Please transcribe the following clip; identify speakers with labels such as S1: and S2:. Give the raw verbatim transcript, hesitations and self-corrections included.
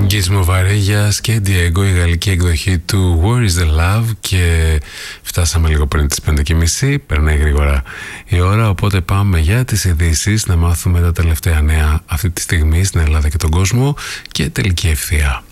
S1: Γκίσμο Βαρέγιας και Diego, η γαλλική εκδοχή του Where is the Love, και φτάσαμε λίγο πριν τις πέντε και μισή, περνάει γρήγορα η ώρα, οπότε πάμε για τις ειδήσεις, να μάθουμε τα τελευταία νέα αυτή τη στιγμή στην Ελλάδα και τον κόσμο και τελική ευθεία.